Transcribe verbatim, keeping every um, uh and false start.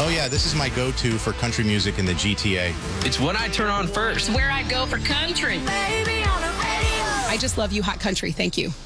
Oh, yeah, this is my go-to for country music in the G T A. It's what I turn on first. It's where I go for country. Baby on the radio. I just love you, hot country. Thank you.